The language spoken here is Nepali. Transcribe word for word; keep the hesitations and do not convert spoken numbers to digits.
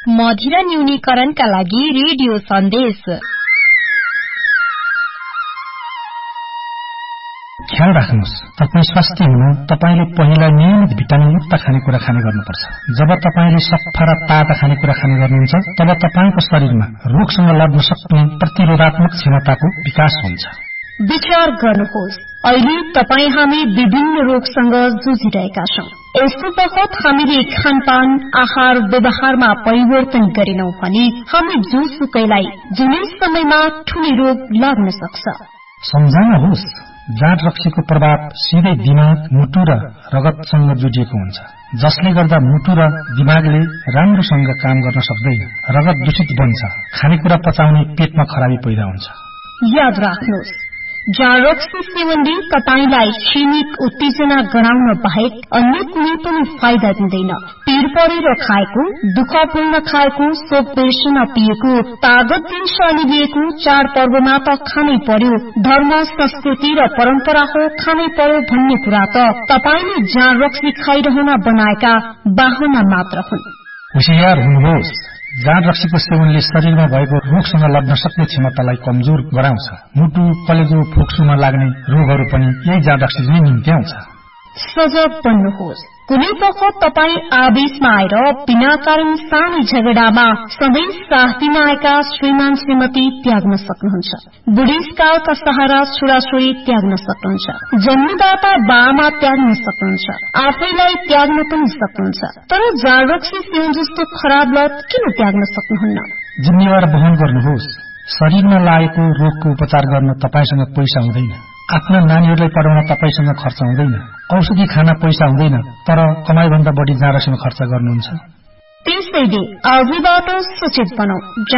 मधिरा न्यूनीकरणका लागि रेडियो सन्देश। ख्याल राख्नुहोस्, तपाईँ स्वास्थ्य हुनु तपाईले पहिला नियमित भिटामिनयुक्त खानेकुरा खाने गर्नुपर्छ। जब तपाईले सफा र ताजा खानेकुरा खाने गर्नुहुन्छ तब तपाईको शरीरमा रोगसँग लड्न सक्ने प्रतिरोधात्मक क्षमताको विकास हुन्छ। विचार गर्नुहोस्, अहिले तपाईँ हामी विभिन्न रोगसँग जुझिरहेका छौं। यस्तो बखत हामीले खानपान आहार व्यवहारमा परिवर्तन गरेनौं भने हामी जोसुकैलाई जुनै समयमा ठूलो रोग लाग्न सक्छ। सम्झनुहोस्, जाँड रक्सीको प्रभाव सिधै दिमाग, मुटु र रगतसँग जोडिएको हुन्छ, जसले गर्दा मुटु र दिमागले राम्रोसँग काम गर्न सक्दैन। रगत दूषित बन्छ, खानेकुरा पचाउने पेटमा खराबी पैदा हुन्छ। याद राख्नुहोस्, जाँड रक्सी सेवनले तपाईलाई क्षणिक उत्तेजना गराउन बाहेक अन्य कुनै पनि फाइदा दिँदैन। पीर परेर खाएको, दुःखपूर्ण खाएको, शोक बेर्सन पिएको, तागत दिन लिएको चाडपर्वमा त खानै पर्यो, धर्म संस्कृति र परम्परा हो खानै पर्यो भन्ने कुरा त तपाईले जाँड रक्सी खाइरहन बनाएका बाहना मात्र हुन्। होशियार हुनुहोस्, जाँड रक्सीको सेवनले शरीरमा भएको रोगसँग लड्न सक्ने क्षमतालाई कमजोर गराउँछ। मुटु, कलेजो, फोक्सोमा लाग्ने रोगहरू पनि यही जाँड रक्सीले निम्ति आउँछ। सजग बन्नुहोस्, कुनै बखत तपाई आवेशमा आएर बिना कारण सानो झगडामा सधैँ साथ दिन आएका श्रीमान श्रीमती त्याग्न सक्नुहुन्छ। बुढेसकालका सहारा छोराछोरी त्याग्न सक्नुहुन्छ। जन्मदाता बाआमा त्याग्न सक्नुहुन्छ। आफैलाई त्याग्न पनि सक्नुहुन्छ। तर जाँड रक्सी सेवन जस्तो खराब लत किन त्याग्न सक्नुहुन्न? जिम्मेवार वहन गर्नुहोस्। शरीरमा लागेको रोगको उपचार गर्न तपाईसँग पैसा हुँदैन, आफ्ना नानीहरूलाई पढाउन तपाईसँग खर्च हुँदैन, औषधि खान पैसा हुँदैन, तर कमाईभन्दा बढी जाँड रक्सीमा खर्च गर्नुहुन्छ। त्यसैले आजबाट सचेत बनौं।